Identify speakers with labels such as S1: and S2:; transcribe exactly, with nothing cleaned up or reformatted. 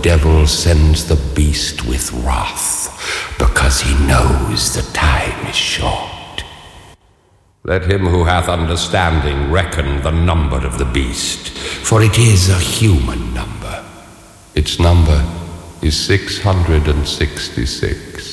S1: devil sends the beast with wrath, because he knows the time is short. Let him who hath understanding reckon the number of the beast, for it is a human number. Its number is six hundred sixty-six.